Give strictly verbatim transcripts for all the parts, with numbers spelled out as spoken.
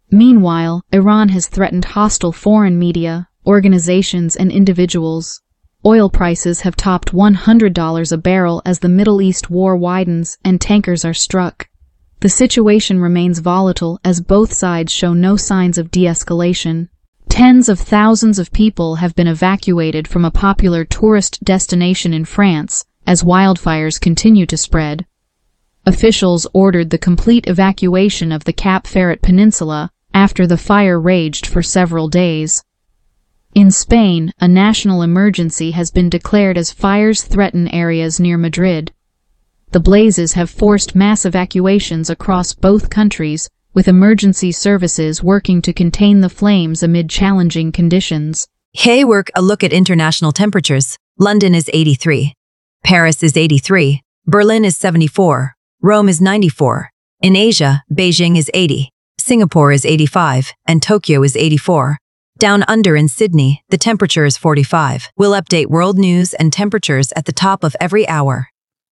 Meanwhile, Iran has threatened hostile foreign media, organizations, and individuals. Oil prices have topped one hundred dollars a barrel as the Middle East war widens and tankers are struck. The situation remains volatile as both sides show no signs of de-escalation. Tens of thousands of people have been evacuated from a popular tourist destination in France as wildfires continue to spread. Officials ordered the complete evacuation of the Cap Ferret Peninsula after the fire raged for several days. In Spain, a national emergency has been declared as fires threaten areas near Madrid. The blazes have forced mass evacuations across both countries, with emergency services working to contain the flames amid challenging conditions. Hey, work a look at international temperatures. London is eighty-three. Paris is eighty-three. Berlin is seventy-four. Rome is ninety-four. In Asia, Beijing is eighty. Singapore is eighty-five, and Tokyo is eighty-four. Down under in Sydney, the temperature is forty-five. We'll update world news and temperatures at the top of every hour.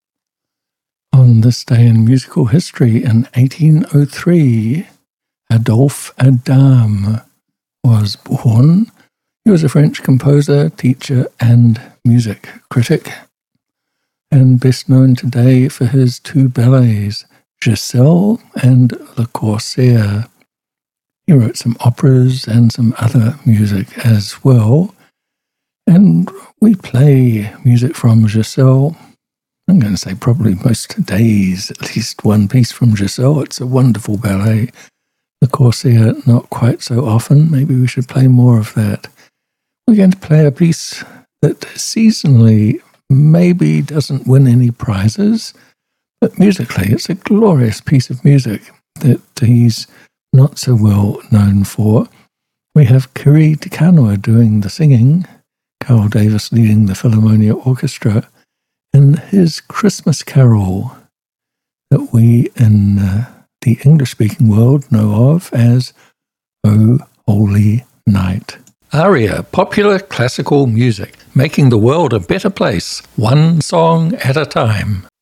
On this day in musical history in eighteen oh three, Adolphe Adam was born. He was a French composer, teacher, and music critic, and best known today for his two ballets, Giselle and Le Corsaire. He wrote some operas and some other music as well, and we play music from Giselle. I'm going to say probably most days, at least one piece from Giselle. It's a wonderful ballet. The Corsaire, not quite so often. Maybe we should play more of that. We're going to play a piece that seasonally maybe doesn't win any prizes, but musically it's a glorious piece of music that he's not so well known for. We have Kiri Te Kanawa doing the singing, Carl Davis leading the Philharmonia Orchestra, in his Christmas carol that we in uh, the English-speaking world know of as O Holy Night. Aria, popular classical music, making the world a better place, one song at a time.